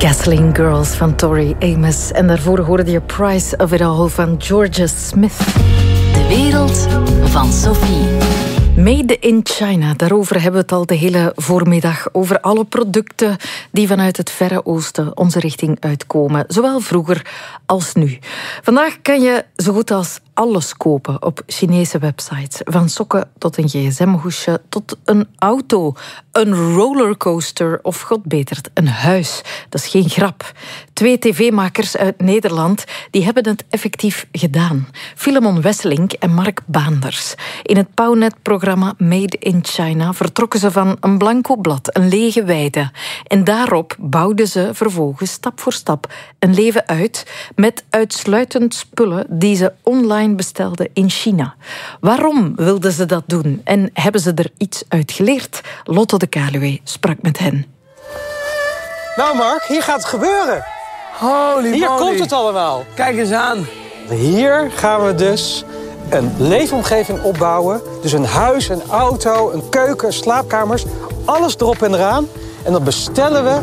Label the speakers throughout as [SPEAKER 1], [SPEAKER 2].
[SPEAKER 1] Gasoline Girls van Tori Amos. En daarvoor hoorde je Price of It All van Georgia Smith.
[SPEAKER 2] De wereld van Sophie.
[SPEAKER 1] Made in China, daarover hebben we het al de hele voormiddag. Over alle producten die vanuit het Verre Oosten onze richting uitkomen. Zowel vroeger als nu. Vandaag kan je zo goed als alles kopen op Chinese websites. Van sokken tot een gsm-hoesje tot een auto, een rollercoaster of god betert, een huis. Dat is geen grap. 2 tv-makers uit Nederland die hebben het effectief gedaan. Filemon Wesselink en Mark Baanders. In het Pownet-programma Made in China vertrokken ze van een blanco blad, een lege weide. En daarop bouwden ze vervolgens stap voor stap een leven uit met uitsluitend spullen die ze online bestelden in China. Waarom wilden ze dat doen? En hebben ze er iets uit geleerd? Lotte de Kaluwe sprak met hen.
[SPEAKER 3] Nou Mark, hier gaat het gebeuren.
[SPEAKER 4] Holy
[SPEAKER 3] Hier
[SPEAKER 4] moly.
[SPEAKER 3] komt het allemaal.
[SPEAKER 4] Kijk eens aan.
[SPEAKER 3] Hier gaan we dus een leefomgeving opbouwen. Dus een huis, een auto, een keuken, slaapkamers. Alles erop en eraan. En dat bestellen we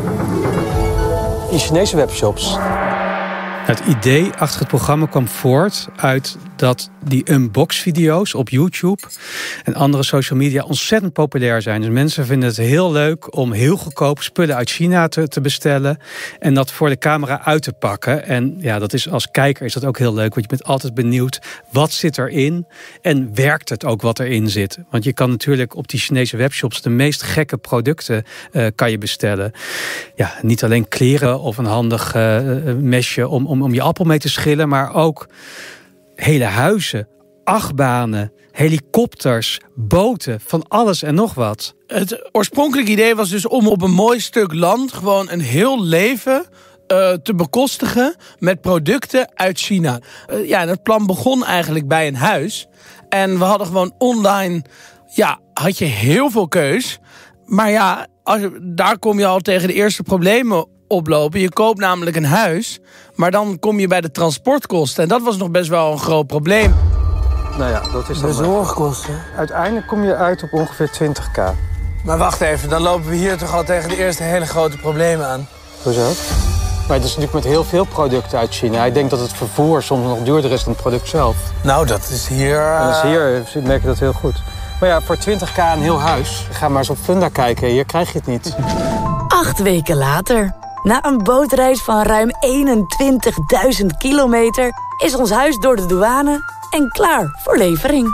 [SPEAKER 3] in Chinese webshops.
[SPEAKER 5] Het idee achter het programma kwam voort uit dat die unbox-video's op YouTube en andere social media ontzettend populair zijn. Dus mensen vinden het heel leuk om heel goedkoop spullen uit China te bestellen en dat voor de camera uit te pakken. En ja, dat is als kijker is dat ook heel leuk, want je bent altijd benieuwd wat zit erin en werkt het ook wat erin zit. Want je kan natuurlijk op die Chinese webshops de meest gekke producten kan je bestellen. Ja, niet alleen kleren of een handig mesje om je appel mee te schillen, maar ook hele huizen, achtbanen, helikopters, boten, van alles en nog wat.
[SPEAKER 4] Het oorspronkelijke idee was dus om op een mooi stuk land gewoon een heel leven te bekostigen met producten uit China. En het plan begon eigenlijk bij een huis. En we hadden gewoon online, had je heel veel keus. Maar ja, daar kom je al tegen de eerste problemen oplopen. Je koopt namelijk een huis, maar dan kom je bij de transportkosten. En dat was nog best wel een groot probleem.
[SPEAKER 3] Nou ja, dat is
[SPEAKER 4] De
[SPEAKER 3] dan
[SPEAKER 4] zorgkosten.
[SPEAKER 3] uiteindelijk kom je uit op ongeveer 20.000.
[SPEAKER 4] Maar wacht even, dan lopen we hier toch al tegen de eerste hele grote problemen aan.
[SPEAKER 3] Hoezo? Maar het is natuurlijk met heel veel producten uit China. Ik denk dat het vervoer soms nog duurder is dan het product zelf.
[SPEAKER 4] Nou, dat is hier...
[SPEAKER 3] En dus hier merk je dat heel goed. Maar ja, voor 20.000 een heel huis. Ga maar eens op Funda kijken, hier krijg je het niet.
[SPEAKER 2] 8 weken later, na een bootreis van ruim 21.000 kilometer, is ons huis door de douane en klaar voor levering.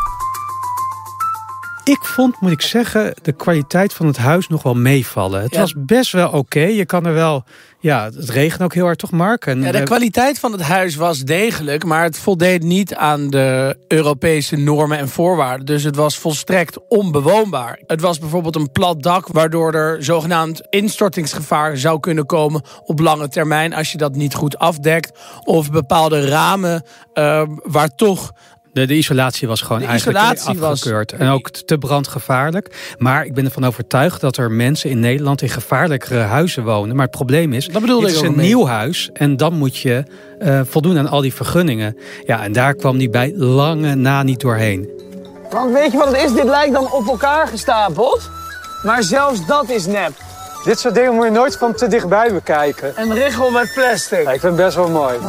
[SPEAKER 5] Ik vond, moet ik zeggen, de kwaliteit van het huis nog wel meevallen. Het was best wel oké. Je kan er wel... Ja, het regent ook heel hard, toch Mark? En
[SPEAKER 4] de kwaliteit van het huis was degelijk, maar het voldeed niet aan de Europese normen en voorwaarden. Dus het was volstrekt onbewoonbaar. Het was bijvoorbeeld een plat dak, waardoor er zogenaamd instortingsgevaar zou kunnen komen op lange termijn als je dat niet goed afdekt. Of bepaalde ramen waar toch...
[SPEAKER 5] De isolatie was gewoon eigenlijk afgekeurd. En ook te brandgevaarlijk. Maar ik ben ervan overtuigd dat er mensen in Nederland in gevaarlijkere huizen wonen. Maar het probleem is, dit is een nieuw huis. En dan moet je voldoen aan al die vergunningen. Ja, en daar kwam die bij lange na niet doorheen.
[SPEAKER 4] Want weet je wat het is? Dit lijkt dan op elkaar gestapeld. Maar zelfs dat is nep.
[SPEAKER 3] Dit soort dingen moet je nooit van te dichtbij bekijken.
[SPEAKER 4] Een richel met plastic.
[SPEAKER 3] Ja, ik vind het best wel mooi.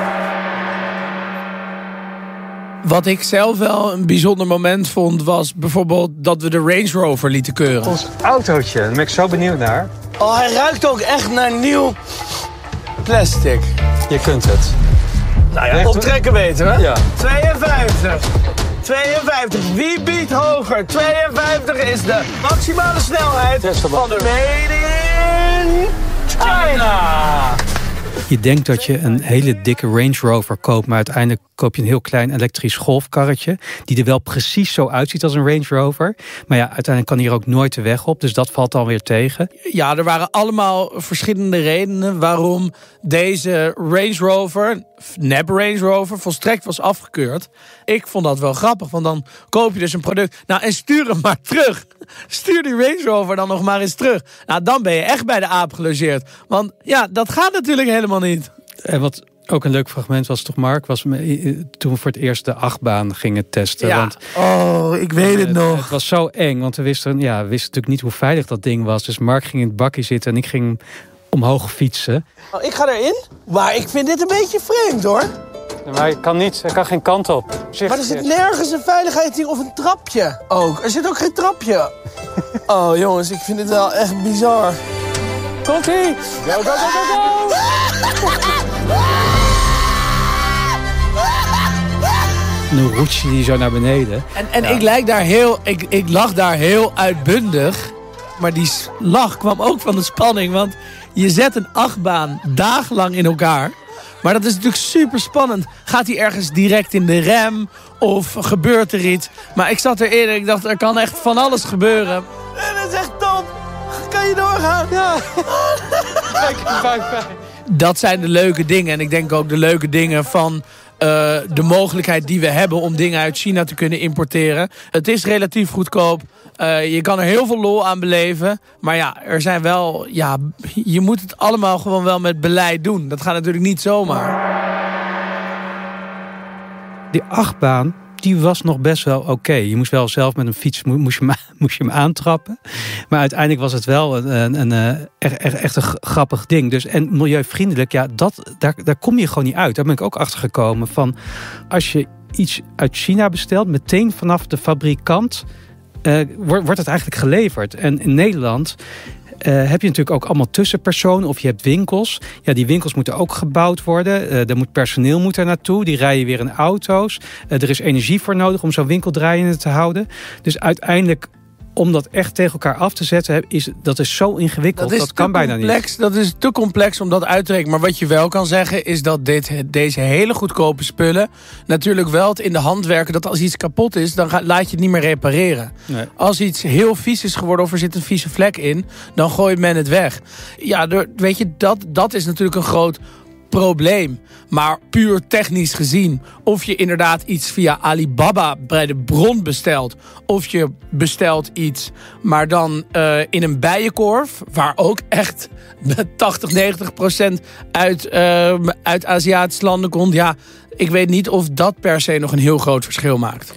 [SPEAKER 4] Wat ik zelf wel een bijzonder moment vond, was bijvoorbeeld dat we de Range Rover lieten keuren.
[SPEAKER 3] Ons autootje, daar ben ik zo benieuwd naar.
[SPEAKER 4] Oh, hij ruikt ook echt naar nieuw plastic.
[SPEAKER 3] Je kunt het.
[SPEAKER 4] Nou ja, optrekken weten we.
[SPEAKER 3] Ja.
[SPEAKER 4] 52. Wie biedt hoger? 52 is de maximale snelheid van de Made in China.
[SPEAKER 5] Je denkt dat je een hele dikke Range Rover koopt, maar uiteindelijk koop je een heel klein elektrisch golfkarretje, die er wel precies zo uitziet als een Range Rover. Maar ja, uiteindelijk kan hier ook nooit de weg op, dus dat valt dan weer tegen.
[SPEAKER 4] Ja, er waren allemaal verschillende redenen waarom deze Range Rover, nep Range Rover, volstrekt was afgekeurd. Ik vond dat wel grappig, want dan koop je dus een product. Nou, en stuur hem maar terug. Stuur die Range Rover dan nog maar eens terug. Nou, dan ben je echt bij de aap gelogeerd. Want ja, dat gaat natuurlijk helemaal niet.
[SPEAKER 5] En wat ook een leuk fragment was toch, Mark, was toen we voor het eerst de achtbaan gingen testen.
[SPEAKER 4] Ja.
[SPEAKER 5] Want,
[SPEAKER 4] ik weet het nog.
[SPEAKER 5] Het was zo eng, want we wisten natuurlijk niet hoe veilig dat ding was. Dus Mark ging in het bakje zitten en ik ging omhoog fietsen.
[SPEAKER 4] Ik ga erin, maar ik vind dit een beetje vreemd, hoor.
[SPEAKER 5] Maar je kan niet, er kan geen kant op.
[SPEAKER 4] Maar er zit nergens een veiligheidsding of een trapje ook. Er zit ook geen trapje. Oh, jongens, ik vind dit wel echt bizar.
[SPEAKER 5] Komt-ie! Go, go, go, go, go! Nu roets je die zo naar beneden.
[SPEAKER 4] En ik lag daar heel uitbundig. Maar die lach kwam ook van de spanning. Want je zet een achtbaan dagenlang in elkaar. Maar dat is natuurlijk super spannend. Gaat hij ergens direct in de rem? Of gebeurt er iets? Maar ik zat erin en ik dacht, er kan echt van alles gebeuren. En dat is echt top. Kan je doorgaan? Ja. Dat zijn de leuke dingen. En ik denk ook de leuke dingen van de mogelijkheid die we hebben om dingen uit China te kunnen importeren. Het is relatief goedkoop. Je kan er heel veel lol aan beleven. Maar ja, er zijn wel... Ja, je moet het allemaal gewoon wel met beleid doen. Dat gaat natuurlijk niet zomaar.
[SPEAKER 5] Die achtbaan, die was nog best wel oké. Je moest wel zelf met een fiets moest je hem aantrappen. Maar uiteindelijk was het wel echt een grappig ding. Dus, en milieuvriendelijk, ja, daar kom je gewoon niet uit. Daar ben ik ook achter gekomen van... Als je iets uit China bestelt, meteen vanaf de fabrikant... wordt het eigenlijk geleverd. En in Nederland heb je natuurlijk ook allemaal tussenpersonen of je hebt winkels. Ja, die winkels moeten ook gebouwd worden. Er moet personeel er naartoe. Die rijden weer in auto's. Er is energie voor nodig om zo'n winkel draaiende te houden. Dus uiteindelijk, om dat echt tegen elkaar af te zetten, dat is zo ingewikkeld. Dat kan bijna niet.
[SPEAKER 4] Dat is te complex om dat uit te rekenen. Maar wat je wel kan zeggen is dat deze hele goedkope spullen natuurlijk wel het in de hand werken dat als iets kapot is, dan laat je het niet meer repareren. Nee. Als iets heel vies is geworden of er zit een vieze vlek in, dan gooit men het weg. Ja, weet je, dat is natuurlijk een groot probleem. Maar puur technisch gezien, of je inderdaad iets via Alibaba bij de bron bestelt, of je bestelt iets, maar dan in een bijenkorf, waar ook echt 80-90% uit Aziatische landen komt. Ja, ik weet niet of dat per se nog een heel groot verschil maakt.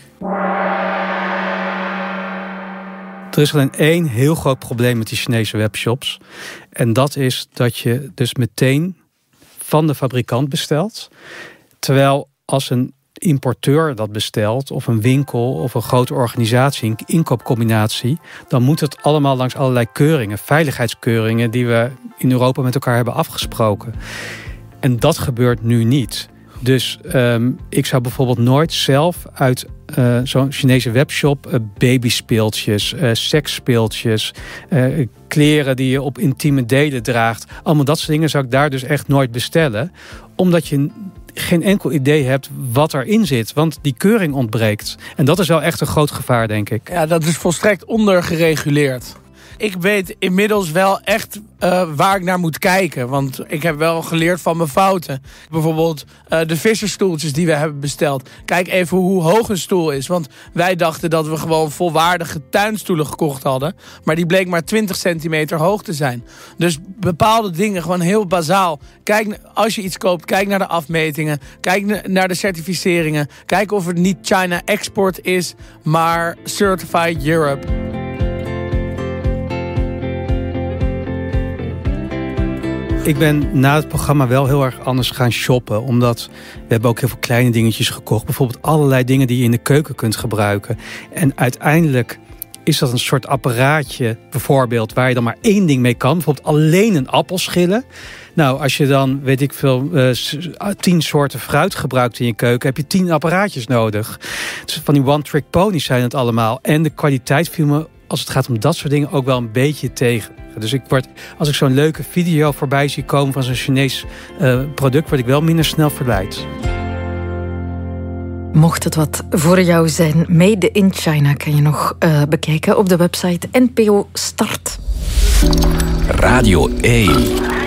[SPEAKER 5] Er is alleen één heel groot probleem met die Chinese webshops. En dat is dat je dus meteen van de fabrikant bestelt. Terwijl als een importeur dat bestelt, of een winkel of een grote organisatie, een inkoopcombinatie, dan moet het allemaal langs allerlei keuringen, veiligheidskeuringen die we in Europa met elkaar hebben afgesproken. En dat gebeurt nu niet. Dus ik zou bijvoorbeeld nooit zelf uit zo'n Chinese webshop babyspeeltjes, seksspeeltjes, kleren die je op intieme delen draagt. Allemaal dat soort dingen zou ik daar dus echt nooit bestellen. Omdat je geen enkel idee hebt wat erin zit. Want die keuring ontbreekt. En dat is wel echt een groot gevaar, denk ik.
[SPEAKER 4] Ja, dat is volstrekt ondergereguleerd. Ik weet inmiddels wel echt waar ik naar moet kijken. Want ik heb wel geleerd van mijn fouten. Bijvoorbeeld de visserstoeltjes die we hebben besteld. Kijk even hoe hoog een stoel is. Want wij dachten dat we gewoon volwaardige tuinstoelen gekocht hadden. Maar die bleek maar 20 centimeter hoog te zijn. Dus bepaalde dingen, gewoon heel bazaal. Kijk, als je iets koopt, kijk naar de afmetingen. Kijk naar de certificeringen. Kijk of het niet China Export is, maar Certified Europe.
[SPEAKER 5] Ik ben na het programma wel heel erg anders gaan shoppen. Omdat we hebben ook heel veel kleine dingetjes gekocht. Bijvoorbeeld allerlei dingen die je in de keuken kunt gebruiken. En uiteindelijk is dat een soort apparaatje, bijvoorbeeld, waar je dan maar één ding mee kan. Bijvoorbeeld alleen een appel schillen. Nou, als je dan, weet ik veel, 10 soorten fruit gebruikt in je keuken, heb je 10 apparaatjes nodig. Dus van die one-trick ponies zijn het allemaal. En de kwaliteit viel me, als het gaat om dat soort dingen, ook wel een beetje tegen. Dus als ik zo'n leuke video voorbij zie komen van zo'n Chinees product, word ik wel minder snel verleid.
[SPEAKER 1] Mocht het wat voor jou zijn, Made in China kan je nog bekijken op de website NPO Start.
[SPEAKER 6] Radio 1.